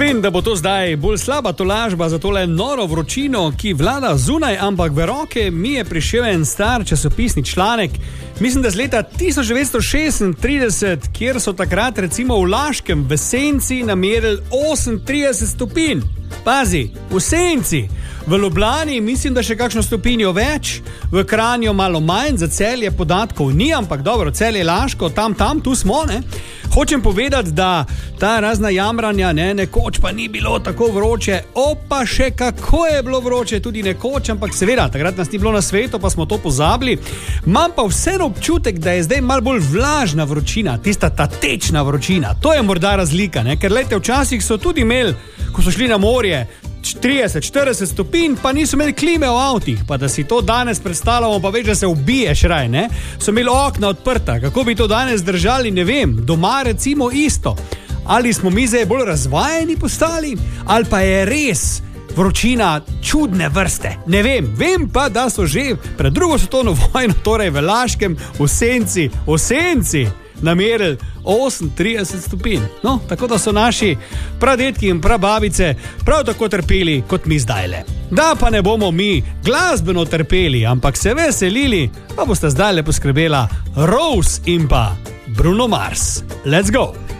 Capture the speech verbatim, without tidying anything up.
Vem, da bo to zdaj bolj slaba tolažba za tole noro vročino, ki vlada zunaj, ampak v roke mi je prišel en star časopisni članek, mislim, da z leta tisoč devetsto šestintrideset, kjer so takrat recimo v Laškem v senci namerili osemintrideset stopinj. Pazi, v senci. V Ljubljani mislim, da še kakšno stopinjo več, v Kranju malo manj, za Celje podatkov ni, ampak dobro, Celje, Laško, tam, tam, tu smo, ne. Hočem povedati, da ta razna jamranja, ne, nekoč pa ni bilo tako vroče, opa še kako je bilo vroče, tudi nekoč, ampak seveda, takrat nas ni bilo na svetu, pa smo to pozabili. Imam pa vseeno občutek, da je zdaj malo bolj vlažna vročina, tista ta tečna vročina, to je morda razlika, ne, ker lejte, včasih so tudi imeli, ko so šli na morje, trideset, štirideset stopinj, pa niso imeli klime v avtih, pa da si to danes predstavljamo, pa več, da se ubiješ raj, ne? So imeli okna odprta, kako bi to danes držali, ne vem, doma recimo isto. Ali smo mi zdaj bolj razvajeni postali, ali pa je res vročina čudne vrste, ne vem, vem pa, da so že pred drugo svetovno vojno, torej v Laškem, v senci, v senci, namerili osemintrideset stopinj. No, tako da so naši pradedki in prababice prav tako trpeli, kot mi zdajle. Da pa ne bomo mi glasbeno trpeli, ampak se veselili, pa boste zdajle poskrbela Rose in pa Bruno Mars. Let's go!